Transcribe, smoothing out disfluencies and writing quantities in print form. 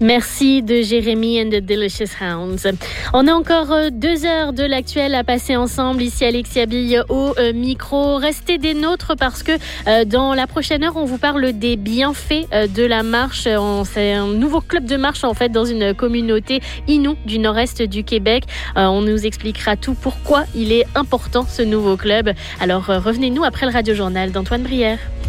Merci de Jérémy and the Delicious Hounds. On a encore 2 heures de l'actuel à passer ensemble. Ici Alexia Bille au micro. Restez des nôtres parce que dans la prochaine heure, on vous parle des bienfaits de la marche. C'est un nouveau club de marche en fait dans une communauté Innu du nord-est du Québec. On nous expliquera tout pourquoi il est important ce nouveau club. Alors revenez-nous après le Radio Journal d'Antoine Brière.